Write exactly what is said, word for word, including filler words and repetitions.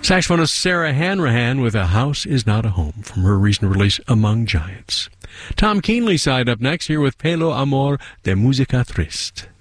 Saxophonist Sarah Hanrahan with A House Is Not a Home from her recent release Among Giants. Tom Keenley side up next here with Pelo Amor de Música Triste.